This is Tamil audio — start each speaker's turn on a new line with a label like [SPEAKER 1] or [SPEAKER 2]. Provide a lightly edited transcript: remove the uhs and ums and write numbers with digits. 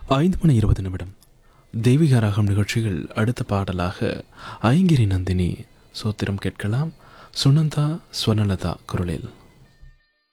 [SPEAKER 1] 5:20 தெய்வீக ராகம் நிகழ்ச்சிகள். அடுத்த பாடலாக ஐங்கிரி நந்தினி சோத்திரம் கேட்கலாம். சுனந்தா ஸ்வர்ணலதா குரலில்.